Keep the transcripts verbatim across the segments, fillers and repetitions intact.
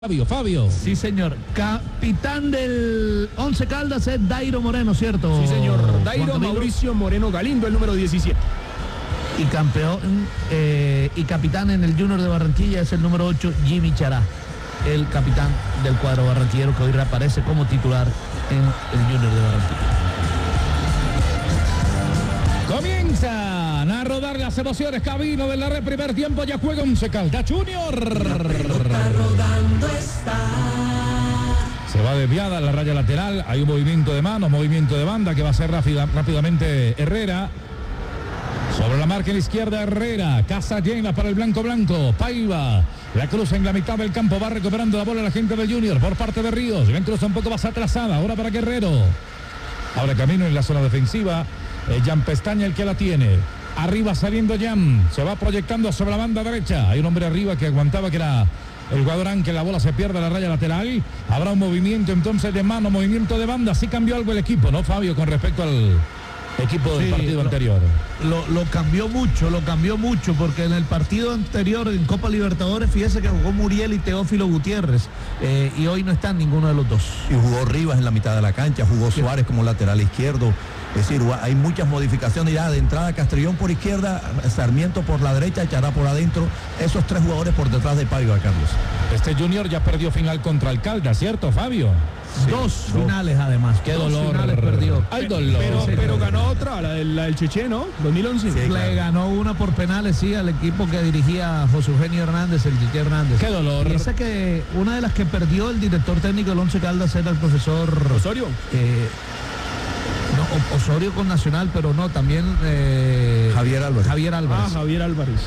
Fabio, Fabio. Sí, señor. Capitán del Once Caldas es Dairo Moreno, ¿cierto? Sí, señor. Dairo Mauricio Moreno Galindo, el número diecisiete. Y campeón eh, y capitán en el Junior de Barranquilla es el número ocho, Jimmy Chará, el capitán del cuadro barranquillero que hoy reaparece como titular en el Junior de Barranquilla. Comienzan a rodar las emociones. Cabino de la red, primer tiempo, ya juega Once Caldas Junior. Rodando está. Se va desviada la raya lateral, hay un movimiento de manos, movimiento de banda que va a hacer rápida, rápidamente Herrera. Sobre la marca en la izquierda Herrera, casa llena para el blanco blanco, Paiva, la cruza en la mitad del campo, va recuperando la bola la gente del Junior por parte de Ríos, la cruza un poco más atrasada, ahora para Guerrero. Ahora camino en la zona defensiva, eh, Jan Pestaña el que la tiene, arriba saliendo Jan, se va proyectando sobre la banda derecha, hay un hombre arriba que aguantaba que era el jugador Ángel, la bola se pierde a la raya lateral, habrá un movimiento entonces de mano, movimiento de banda, sí cambió algo el equipo, ¿no, Fabio, con respecto al equipo del sí, partido lo, anterior? Lo, lo cambió mucho, lo cambió mucho, porque en el partido anterior en Copa Libertadores, fíjese que jugó Muriel y Teófilo Gutiérrez, eh, y hoy no están ninguno de los dos. Y jugó Rivas en la mitad de la cancha, jugó Suárez como lateral izquierdo. Es decir, hay muchas modificaciones ya de entrada, Castrillón por izquierda, Sarmiento por la derecha, Chará por adentro, esos tres jugadores por detrás de Paiva, Carlos. Este Junior ya perdió final contra el Caldas, ¿cierto, Fabio? Sí, dos no. finales además. Qué dos dolor. Finales perdió. Ay, dolor. Pero, pero ganó otra, la del, la del Cheche, ¿no? dos mil once. Sí, Le claro. ganó una por penales, sí, al equipo que dirigía José Eugenio Hernández, el Cheche Hernández. Qué dolor. Y esa que una de las que perdió el director técnico del Once Caldas era el profesor Osorio. Eh, no, Osorio con Nacional, pero no, también eh, Javier Álvarez. Javier Álvarez. Ah, Javier Álvarez.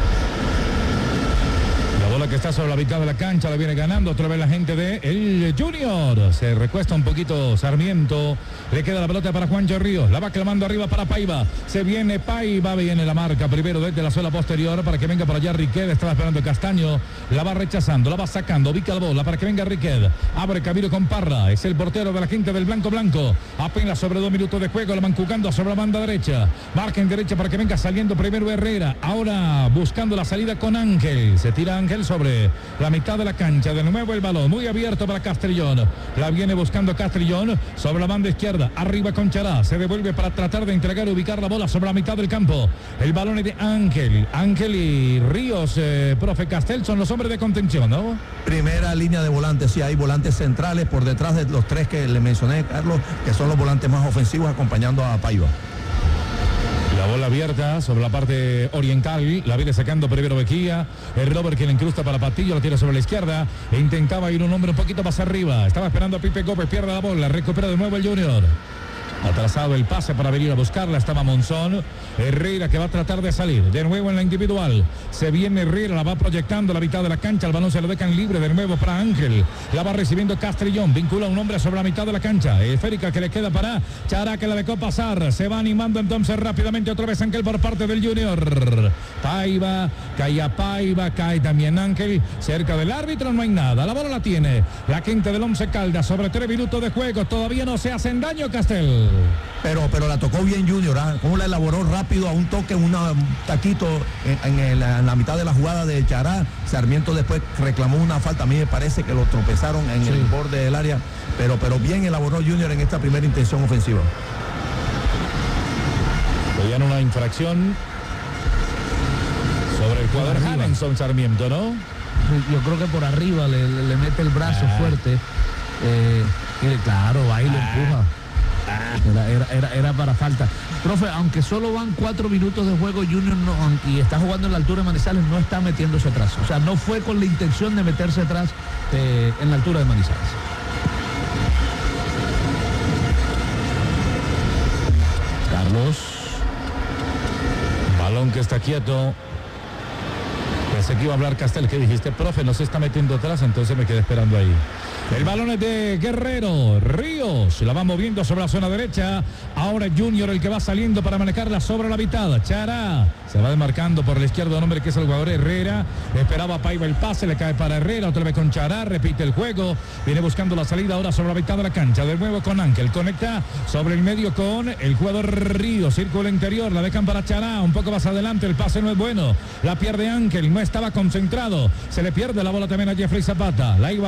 La bola que está sobre la mitad de la cancha la viene ganando otra vez la gente de el Junior. Se recuesta un poquito Sarmiento. Le queda la pelota para Juancho Ríos. La va clamando arriba para Paiva. Se viene Paiva. Viene la marca primero desde la suela posterior para que venga por allá Riquet. Estaba esperando Castaño. La va rechazando. La va sacando. Ubica la bola para que venga Riquet. Abre camino con Parra. Es el portero de la gente del Blanco Blanco. Apenas sobre dos minutos de juego. La van jugando sobre la banda derecha. Marca en derecha para que venga saliendo primero Herrera. Ahora buscando la salida con Ángel. Se tira Ángel sobre la mitad de la cancha, de nuevo el balón muy abierto para Castrillón, la viene buscando Castrillón sobre la banda izquierda, arriba con Chará, se devuelve para tratar de entregar y ubicar la bola sobre la mitad del campo, el balón es de Ángel, Ángel y Ríos, eh, profe Castel son los hombres de contención, ¿no? Primera línea de volantes, sí hay volantes centrales por detrás de los tres que le mencioné, Carlos, que son los volantes más ofensivos acompañando a Paiva. La bola abierta sobre la parte oriental, la viene sacando primero Bequía, el Robert que le incrusta para Patillo, la tira sobre la izquierda, e intentaba ir un hombre un poquito más arriba, estaba esperando a Pipe Gómez, pierde la bola, recupera de nuevo el Junior. Atrasado el pase para venir a buscarla, estaba Monzón, Herrera que va a tratar de salir, de nuevo en la individual, se viene Herrera, la va proyectando a la mitad de la cancha, el balón se lo dejan libre de nuevo para Ángel, la va recibiendo Castrillón, vincula a un hombre sobre la mitad de la cancha, esférica que le queda para Chará que la dejó pasar, se va animando entonces rápidamente otra vez Ángel por parte del Junior, Paiva, cae a Paiva, cae también Ángel, cerca del árbitro no hay nada, la bola la tiene, la gente del Once Caldas sobre tres minutos de juego, todavía no se hacen daño Castel. Pero, pero la tocó bien Junior, ¿eh? Cómo la elaboró rápido a un toque, una, un taquito en, en, el, en la mitad de la jugada de Chará. Sarmiento después reclamó una falta, a mí me parece que lo tropezaron en sí. el borde del área, pero, pero bien elaboró Junior en esta primera intención ofensiva. Veían una infracción sobre el jugador Hanenson Sarmiento, ¿no? Yo creo que por arriba le, le, le mete el brazo ah. fuerte, eh, y claro, ahí lo ah. empuja. Era, era, era, era para falta. Profe, aunque solo van cuatro minutos de juego, Junior no, y está jugando en la altura de Manizales, no está metiéndose atrás. O sea, no fue con la intención de meterse atrás eh, en la altura de Manizales. Carlos. Balón que está quieto. Pensé que iba a hablar Castel, que dijiste, profe, no se está metiendo atrás, entonces me quedé esperando ahí. El balón es de Guerrero, Ríos, la va moviendo sobre la zona derecha, ahora Junior el que va saliendo para manejarla sobre la mitad, Chará, se va desmarcando por la izquierda un hombre que es el jugador Herrera, esperaba Paiva el pase, le cae para Herrera, otra vez con Chará, repite el juego, viene buscando la salida ahora sobre la mitad de la cancha, de nuevo con Ángel, conecta sobre el medio con el jugador Ríos, círculo interior, la dejan para Chará, un poco más adelante, el pase no es bueno, la pierde Ángel, muestra estaba concentrado. Se le pierde la bola también a Jeffrey Zapata. La iba